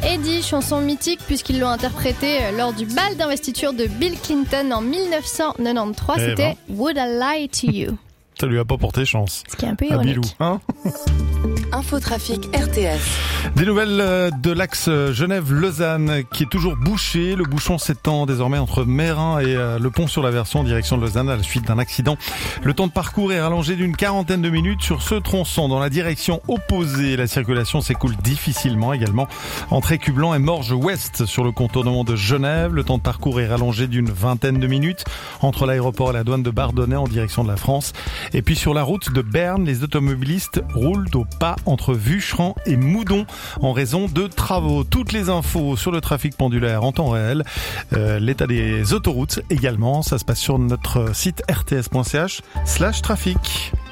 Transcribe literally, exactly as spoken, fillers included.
Eddie, chanson mythique puisqu'ils l'ont interprétée lors du bal d'investiture de Bill Clinton en dix-neuf cent quatre-vingt-treize. Eh C'était ben. Would I Lie to You. Ça lui a pas porté chance. Ce qui est un peu À ironique. Bilou, hein. Infotrafic R T S. Des nouvelles euh, de l'axe Genève-Lausanne qui est toujours bouché. Le bouchon s'étend désormais entre Meyrin et euh, le pont sur la Verson en direction de Lausanne à la suite d'un accident. Le temps de parcours est rallongé d'une quarantaine de minutes sur ce tronçon. Dans la direction opposée, la circulation s'écoule difficilement également entre Écublanc et Morges-Ouest sur le contournement de Genève. Le temps de parcours est rallongé d'une vingtaine de minutes entre l'aéroport et la douane de Bardonnay en direction de la France. Et puis sur la route de Berne, les automobilistes roulent au pas entre Vucheran et Moudon en raison de travaux. Toutes les infos sur le trafic pendulaire en temps réel, euh, l'état des autoroutes également, ça se passe sur notre site r t s point c h slash trafic.